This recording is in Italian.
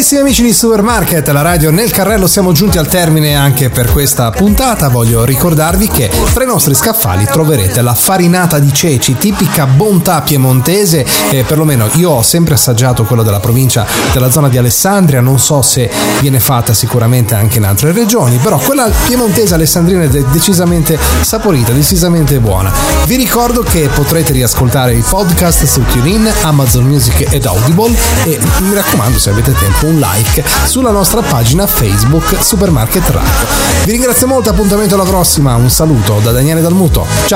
Carissimi amici di Supermarket, la radio nel carrello, siamo giunti al termine anche per questa puntata. Voglio ricordarvi che tra i nostri scaffali troverete la farinata di ceci, tipica bontà piemontese, perlomeno io ho sempre assaggiato quello della provincia, della zona di Alessandria, non so se viene fatta sicuramente anche in altre regioni, però quella piemontese alessandrina è decisamente saporita, decisamente buona. Vi ricordo che potrete riascoltare i podcast su TuneIn, Amazon Music ed Audible e mi raccomando, se avete tempo, un like sulla nostra pagina Facebook Supermarket Radio. Vi ringrazio molto, appuntamento alla prossima, un saluto da Daniele Dalmuto, ciao!